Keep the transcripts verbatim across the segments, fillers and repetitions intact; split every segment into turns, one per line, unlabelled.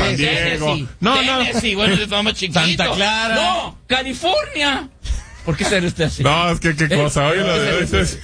San Diego.
Tennessee.
No,
Tennessee,
no.
bueno, estaba más chiquito.
Santa Clara.
No, California. ¿Por qué se usted así?
No, es que qué cosa. Oye, lo de es,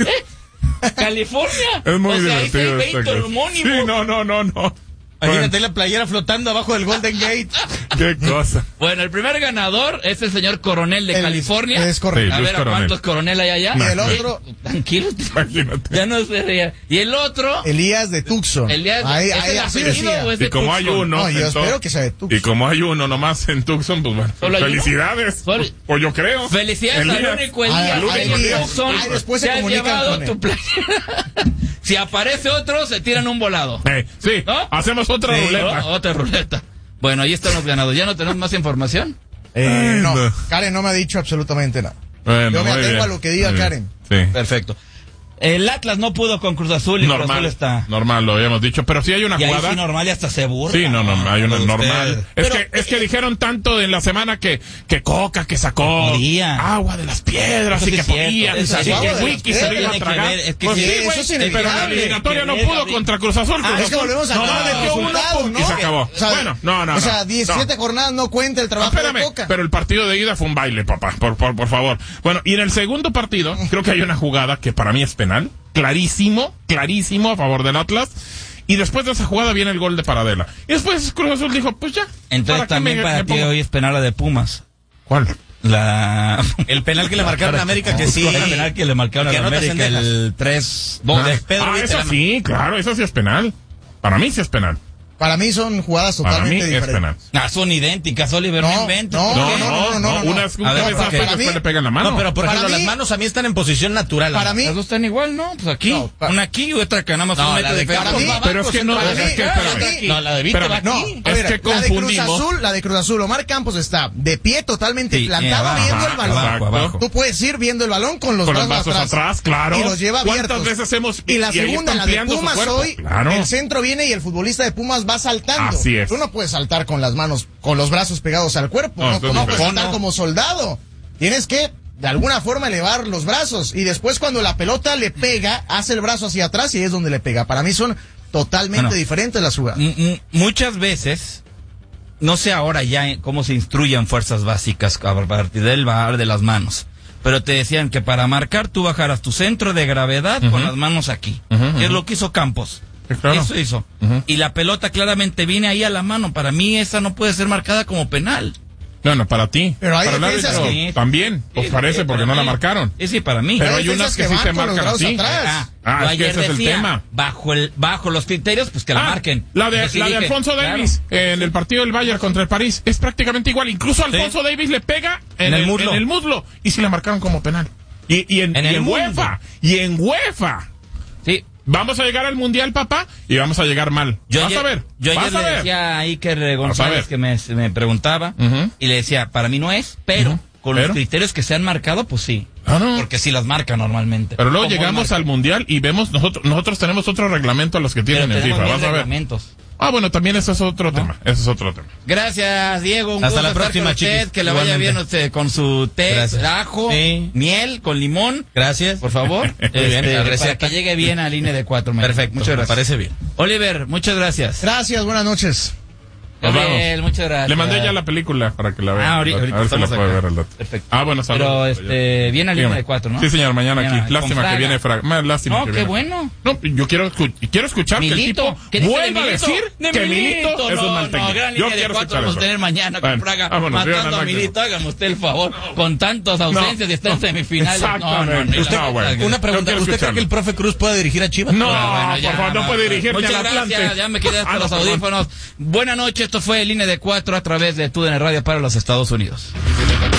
California.
es muy
o sea,
divertido.
Ahí
esta cosa.
homónimo.
Sí, no, no, no, no.
Imagínate la playera flotando abajo del Golden Gate.
Qué cosa.
Bueno, el primer ganador es el señor Coronel de
El-
California.
es correcto.
A
Sí,
ver, ¿a
Luis
cuántos Coronel hay allá?
Y el otro,
Tranquilo.
Imagínate.
Ya no se ría. Y el otro...
Elías de Tucson.
Elías,
Ahí,
¿es
ahí,
el
así
apellido
decía.
o es de
Y como hay
Tucson?
uno.
No, yo
entonces-
espero que sea de Tucson.
Y como hay uno nomás en Tucson, pues bueno.
¿Solo hay uno?
Felicidades.
Solo-
O yo creo.
Felicidades
Elías.
al único Elías
Al único
de
Elías.
Tucson.
Ay, después se
Te has
comunican
llevado
con él.
tu playera. Si aparece otro, se tiran un volado.
Eh, sí,
¿No?
hacemos otra
Sí,
ruleta.
¿no? Otra ruleta. Bueno, ahí están los ganados. ¿Ya no tenemos más información?
Eh, no,
no.
Karen no me ha dicho absolutamente nada.
Bueno,
Yo me
muy
atengo
bien.
a lo que diga
Muy bien.
Karen.
Sí.
Perfecto. El Atlas no pudo con Cruz Azul y Cruz Azul
Normal,
está...
normal, lo habíamos dicho. Pero sí hay una
Y ahí
jugada.
sí normal y hasta se burla.
Sí, no, no, hay una
de
normal.
usted.
Es
Pero-
que, es que dijeron tanto en la semana que, que Coca, que sacó
Podía.
agua de las piedras
Eso
y
sí
que
es cierto.
podía,
Eso
y
sí es
que
cierto.
Wiki se lo iba a
Tiene que
tragar.
ver, es que
Pues
sí,
sí,
eso
güey,
es
pero en la
inevitable.
eliminatoria no
Que ver,
pudo
Gabriel.
contra Cruz Azul.
Ah,
Cruz
es que
Azul
volvemos a
no,
hablar del
metió uno,
resultado,
pum,
¿no?
y se acabó.
O sea,
bueno, no, no,
O sea,
no,
diecisiete
no.
jornadas no cuenta el trabajo
Espérame,
de Coca.
pero el partido de ida fue un baile, papá, por, por, por favor. Bueno, y en el segundo partido, creo que hay una jugada que para mí es penal, clarísimo, clarísimo a favor del Atlas. Y después de esa jugada viene el gol de Paradela. Y después Cruz Azul dijo, pues ya.
Entonces
¿para qué
también
me-
para
me
ti
pongo?
hoy es penal la de Pumas.
¿Cuál?
La...
El penal que le marcaron a América, que sí.
El penal que le marcaron
Que
a
anota
América,
Cendejas.
el tres dos de Pedro
Ah,
Vite
eso
la-
sí, claro, eso sí es penal. Para mí sí es penal.
Para mí son jugadas
Para mí
totalmente
es penal.
diferentes.
Ah, son idénticas, Oliver, no,
No,
inventes.
no,
¿por
No,
qué?
no, no,
no, no, no.
Una es un
A ver,
cabezazo
¿por qué?
y
Para
después
mí-
le pega en la mano.
No, pero por
Para
ejemplo,
mí-
las manos a mí están en posición natural.
Para mí,
Las dos están igual, ¿no? Pues aquí.
No, pa-
una aquí y otra que nada más
No,
un
la
metro
de
de
Para mí-
diferencia.
Pero es que no,
Para
es
mí-
que, espérame.
aquí.
No, la de Vite va
Espérame.
no,
aquí.
a
Es
ver,
que
la de Cruz
confundimos.
Azul, la de Cruz Azul, Omar Campos está de pie totalmente
Sí,
plantado
abajo,
viendo el balón.
abajo, abajo.
Tú puedes ir viendo el balón con los
Con los
brazos
brazos atrás, claro.
Y los lleva
¿Cuántas
abiertos.
veces hemos
Y la
y ahí
segunda,
está
la de
ampliando su
Pumas
cuerpo?
hoy,
Claro.
el centro viene y el futbolista de Pumas va saltando.
Así es.
Tú no puedes saltar con las manos, con los brazos pegados al cuerpo.
No,
No,
esto
tú
es
no puedes
diferente.
saltar como soldado. Tienes que, de alguna forma, elevar los brazos. Y después, cuando la pelota le pega, hace el brazo hacia atrás y ahí es donde le pega. Para mí son totalmente
Bueno.
diferentes las jugadas.
M- m- muchas veces, no sé ahora ya en cómo se instruyan fuerzas básicas a partir del bar de las manos, pero te decían que para marcar tú bajaras tu centro de gravedad con las manos aquí,
Ujú,
que es
ujú.
lo que hizo Campos.
Sí, claro.
Eso hizo.
Ujú.
Y la pelota claramente viene ahí a la mano. Para mí esa no puede ser marcada como penal.
No, no, para ti.
Pero hay
para el
defensas
árbitro
que-
también. Pues
Sí,
parece
sí,
porque
para
no la
mí.
marcaron.
Sí, sí, para mí.
Pero
Hay
hay unas
defensas
que
que
sí
van
se
con los
marcan
brazos
así.
atrás.
Ah,
Ah,
yo
es que
ayer
ese es el
decía,
tema.
bajo el bajo los criterios, pues que la
Ah,
marquen.
La de,
Yo sí
la de
dije,
Alfonso
claro.
Davis en el partido del Bayern contra el París es prácticamente igual. Incluso Alfonso Davis le pega en,
En el
el,
muslo.
en el muslo y si la marcaron como penal. Y, y en,
En
y
el
en
muslo.
UEFA. Y en UEFA.
Sí.
Vamos a llegar al Mundial, papá, y vamos a llegar mal.
Yo
Vas
ayer,
a ver.
yo
vas
ayer
a
le
ver.
decía a Iker
Vas a
González
ver.
que me, me preguntaba
Ujú.
y le decía, para mí no es, pero
Ujú.
con
¿Pero?
los criterios que se han marcado, pues sí.
Ah, no.
Porque sí las marca normalmente.
Pero luego
Como
llegamos
marca.
al Mundial y vemos, nosotros nosotros tenemos otro reglamento a los que
Pero
tienen en
tenemos
FIFA.
mil
Vas a ver.
reglamentos.
Ah, bueno, también eso es otro tema. Eso es otro tema.
Gracias, Diego. Un
Hasta
gusto
la
estar
próxima,
con usted,
chiquis.
que le vaya
Igualmente.
bien usted con su té,
Gracias.
ajo,
Sí.
miel, con limón.
Gracias.
Por favor.
Muy bien,
Este,
la
para
receta.
que llegue bien a línea de cuatro. me-
Perfecto.
Muchas
Me
gracias.
parece bien.
Oliver, muchas gracias.
Gracias, buenas noches.
Nos
Gabriel,
vamos.
muchas gracias.
Le mandé ya la película para que la vea.
Ah, ahorita- ahorita
a ver si la
estamos
puede
acá.
ver al rato.
Perfecto.
Ah, bueno, saludos.
Pero, este, viene a línea
Dígame.
de cuatro, ¿no?
Sí, señor, mañana,
Mañana,
aquí. Lástima
con
que
Fraga.
viene Fraga. Más lástima
No,
que
qué
viene.
bueno.
No, yo quiero, escu- quiero escuchar
Milito.
que el tipo
¿Qué dice de
vuelva a
Milito?
decir
De
que Milito es
no,
un mal
no,
técnico.
gran
Yo
línea de
quiero
cuatro
escuchar
vamos a
eso.
tener mañana con
Bueno,
Fraga
vámonos, viva
matando
la
a
máquina.
Milito. Hágame usted el favor. Con tantas ausencias y está en semifinales. No, no,
Exactamente.
no.
Usted-
no,
bueno.
no,
Una
Yo
pregunta,
quiero
¿usted cree
escucharlo.
que el profe Cruz puede dirigir a Chivas?
No,
Bueno, bueno, ya,
por favor, no puede dirigir ni
Muchas
al
gracias,
Atlante.
ya me quedé hasta
Ah, no,
los
perdón.
audífonos. Buenas noches, esto fue Línea de Cuatro a través de T U D N Radio para los Estados Unidos.